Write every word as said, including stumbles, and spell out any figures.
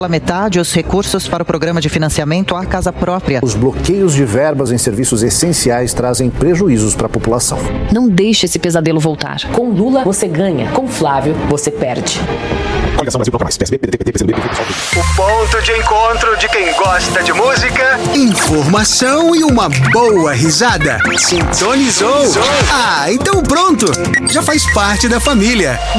Pela metade, os recursos para o programa de financiamento à casa própria. Os bloqueios de verbas em serviços essenciais trazem prejuízos para a população. Não deixe esse pesadelo voltar. Com Lula, você ganha. Com Flávio, você perde. Coligação Brasil Procura Mais. P S B, P D T, P C B, P S B, O ponto de encontro de quem gosta de música, informação e uma boa risada. Sintonizou? Ah, então pronto. Já faz parte da família.